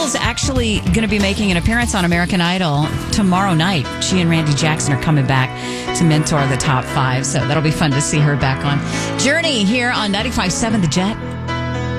Nicole's actually going to be making an appearance on American Idol tomorrow night. She and Randy Jackson are coming back to mentor the top 5, so that'll be fun to see her back on. Journey here on 95.7 The Jet.